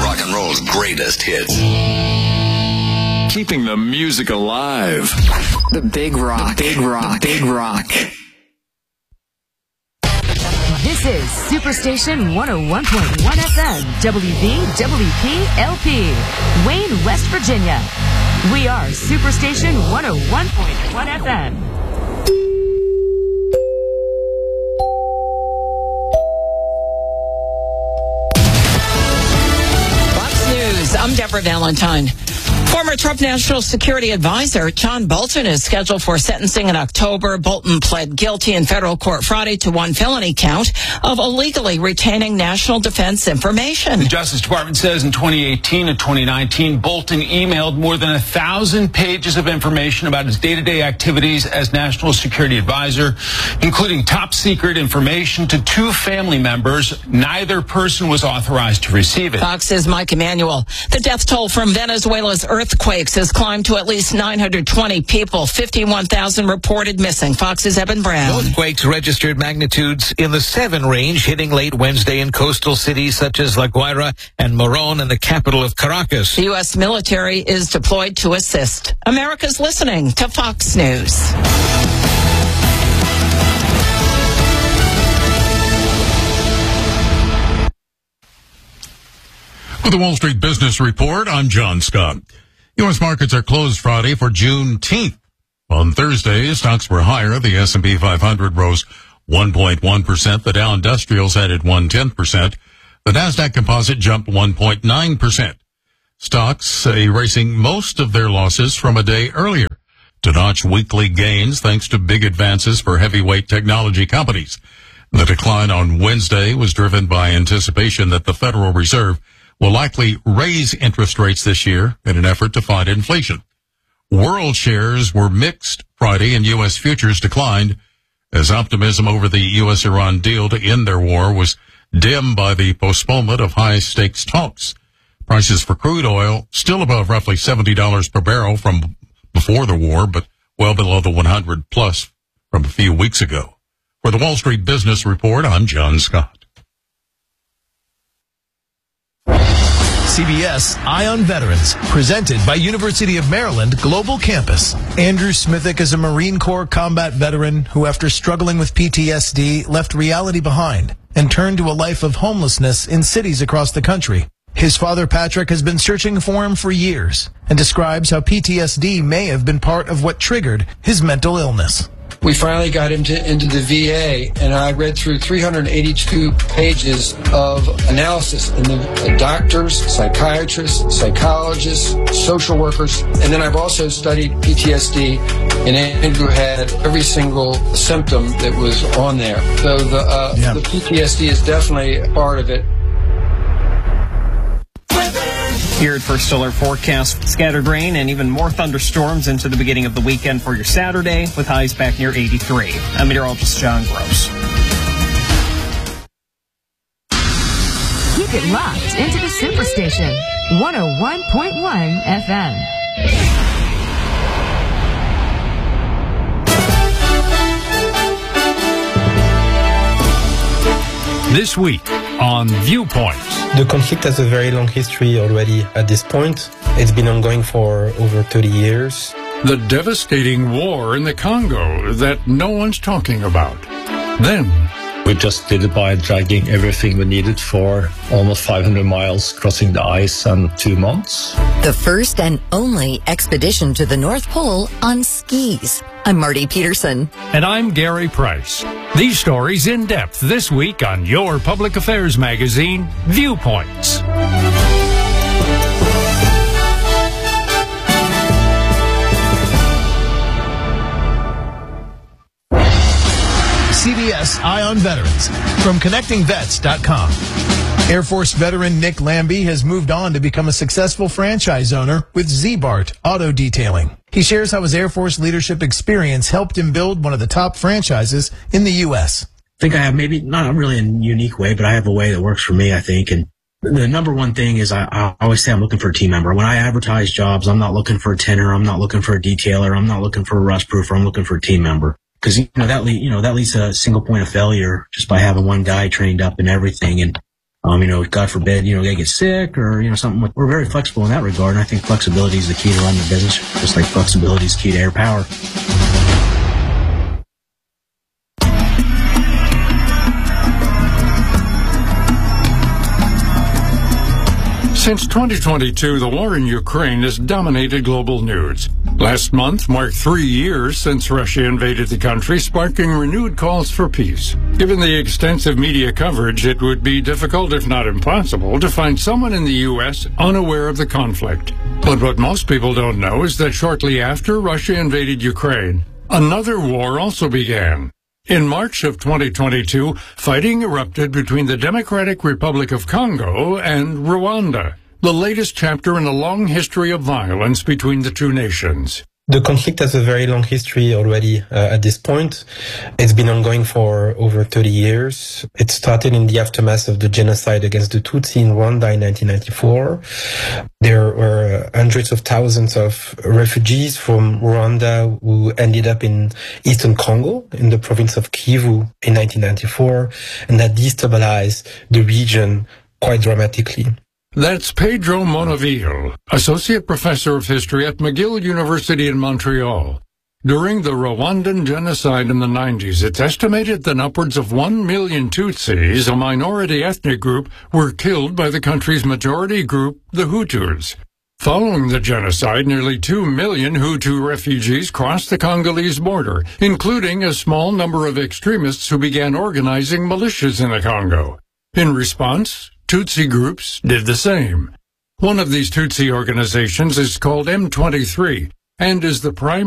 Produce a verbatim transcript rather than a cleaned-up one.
rock and roll's greatest hits. Keeping the music alive. The Big Rock. The Big Rock. The Big Rock. This is Superstation one oh one point one F M, W V W P L P, Wayne, West Virginia. We are Superstation one oh one point one F M. Fox News, I'm Deborah Valentine. Former Trump National Security Advisor John Bolton is scheduled for sentencing in October. Bolton pled guilty in federal court Friday to one felony count of illegally retaining national defense information. The Justice Department says in twenty eighteen and twenty nineteen, Bolton emailed more than a thousand pages of information about his day-to-day activities as National Security Advisor, including top secret information to two family members. Neither person was authorized to receive it. Fox's Mike Emanuel. The death toll from Venezuela's earthquakes has climbed to at least nine hundred twenty people, fifty-one thousand reported missing. Fox's Evan Brown. Earthquakes registered magnitudes in the seven range, hitting late Wednesday in coastal cities such as La Guaira and Morón and the capital of Caracas. The U S military is deployed to assist. America's listening to Fox News. With the Wall Street Business Report, I'm John Scott. U S markets are closed Friday for Juneteenth. On Thursday, stocks were higher. The S and P five hundred rose one point one percent. The Dow Industrials added one tenth percent. The Nasdaq Composite jumped one point nine percent. Stocks erasing most of their losses from a day earlier to notch weekly gains thanks to big advances for heavyweight technology companies. The decline on Wednesday was driven by anticipation that the Federal Reserve will likely raise interest rates this year in an effort to fight inflation. World shares were mixed Friday and U S futures declined as optimism over the U S Iran deal to end their war was dimmed by the postponement of high-stakes talks. Prices for crude oil still above roughly seventy dollars per barrel from before the war, but well below the one hundred plus from a few weeks ago. For the Wall Street Business Report, I'm John Scott. C B S Eye on Veterans, presented by University of Maryland Global Campus. Andrew Smithick is a Marine Corps combat veteran who, after struggling with P T S D, left reality behind and turned to a life of homelessness in cities across the country. His father, Patrick, has been searching for him for years and describes how P T S D may have been part of what triggered his mental illness. We finally got him to, into the V A, and I read through three hundred eighty-two pages of analysis. And the doctors, psychiatrists, psychologists, social workers, and then I've also studied P T S D, and Andrew had every single symptom that was on there. So the, uh, yeah. the P T S D is definitely a part of it. Here at First Alert Forecast, scattered rain and even more thunderstorms into the beginning of the weekend for your Saturday, with highs back near eighty-three. I'm meteorologist John Gross. Keep it locked into the Superstation, one oh one point one F M. This week on Viewpoints. The conflict has a very long history already at this point. It's been ongoing for over thirty years. The devastating war in the Congo that no one's talking about. Then, we just did it by dragging everything we needed for almost five hundred miles, crossing the ice in two months. The first and only expedition to the North Pole on skis. I'm Marty Peterson. And I'm Gary Price. These stories in depth this week on your public affairs magazine, Viewpoints. C B S Eye on Veterans from connecting vets dot com. Air Force veteran Nick Lambie has moved on to become a successful franchise owner with Z-Bart Auto Detailing. He shares how his Air Force leadership experience helped him build one of the top franchises in the U S. I think I have maybe not really a unique way, but I have a way that works for me, I think. And the number one thing is I, I always say I'm looking for a team member. When I advertise jobs, I'm not looking for a tenor. I'm not looking for a detailer. I'm not looking for a rust proofer. I'm looking for a team member. Because, you know, that, le- you know, that leads to a single point of failure just by having one guy trained up and everything. And Um, you know, God forbid, you know, they get sick or, you know, something. We're very flexible in that regard. And I think flexibility is the key to run the business, just like flexibility is key to air power. Since twenty twenty-two, the war in Ukraine has dominated global news. Last month marked three years since Russia invaded the country, sparking renewed calls for peace. Given the extensive media coverage, it would be difficult, if not impossible, to find someone in the U S unaware of the conflict. But what most people don't know is that shortly after Russia invaded Ukraine, another war also began. In March of twenty twenty-two, fighting erupted between the Democratic Republic of Congo and Rwanda, the latest chapter in a long history of violence between the two nations. The conflict has a very long history already uh, at this point. It's been ongoing for over thirty years. It started in the aftermath of the genocide against the Tutsi in Rwanda in nineteen ninety-four. There were hundreds of thousands of refugees from Rwanda who ended up in eastern Congo, in the province of Kivu in nineteen ninety-four, and that destabilized the region quite dramatically. That's Pedro Monaville, Associate Professor of History at McGill University in Montreal. During the Rwandan genocide in the nineties, it's estimated that upwards of one million Tutsis, a minority ethnic group, were killed by the country's majority group, the Hutus. Following the genocide, nearly two million Hutu refugees crossed the Congolese border, including a small number of extremists who began organizing militias in the Congo. In response, Tutsi groups did the same. One of these Tutsi organizations is called M twenty-three and is the primary